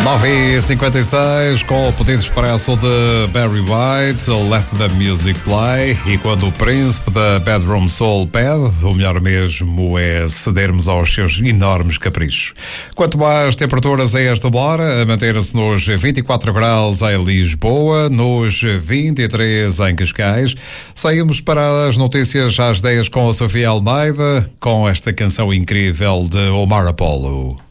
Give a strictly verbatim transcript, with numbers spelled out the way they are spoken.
nove e cinquenta e seis, com o pedido expresso de Barry White, Let the Music Play. E quando o príncipe da Bedroom Soul pede, o melhor mesmo é cedermos aos seus enormes caprichos. Quanto mais temperaturas a esta hora, a manter-se nos vinte e quatro graus em Lisboa, nos vinte e três em Cascais. Saímos para as notícias às dez com a Sofia Almeida, com esta canção incrível de Omar Apollo.